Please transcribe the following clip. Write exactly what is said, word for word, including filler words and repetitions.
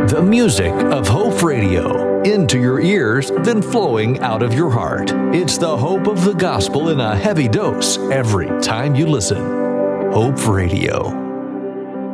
The music of Hope Radio, into your ears, then flowing out of your heart. It's the hope of the gospel in a heavy dose every time you listen. Hope Radio.